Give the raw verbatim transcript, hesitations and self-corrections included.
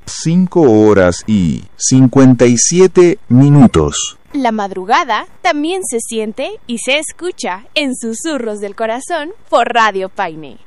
cinco horas y cincuenta y siete minutos. La madrugada también se siente y se escucha en Susurros del Corazón por Radio Paine.